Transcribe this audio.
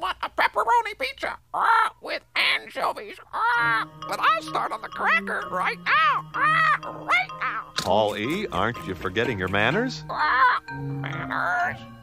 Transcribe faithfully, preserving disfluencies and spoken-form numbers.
want a pepperoni pizza ah, with anchovies. Ah, but I'll start on the cracker right now. Ah, right now. Paul E., aren't you forgetting your manners? Ah, manners.